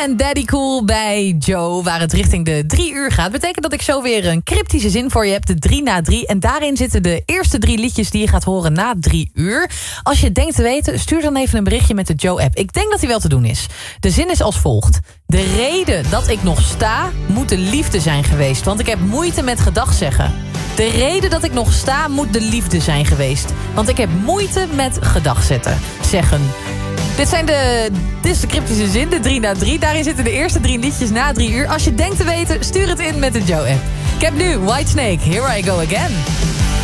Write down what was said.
en Daddy Cool bij Joe, waar het richting de 3 uur gaat. Betekent dat ik zo weer een cryptische zin voor je heb, de 3 na 3. En daarin zitten de eerste 3 liedjes die je gaat horen na 3 uur. Als je het denkt te weten, stuur dan even een berichtje met de Joe-app. Ik denk dat die wel te doen is. De zin is als volgt. De reden dat ik nog sta, moet de liefde zijn geweest. Want ik heb moeite met gedag zeggen. De reden dat ik nog sta, moet de liefde zijn geweest. Want ik heb moeite met gedag zeggen. Dit is de cryptische zin, de 3 na 3. Daarin zitten de eerste 3 liedjes na 3 uur. Als je denkt te weten, stuur het in met de Joe-app. Ik heb nu Whitesnake, Here I Go Again.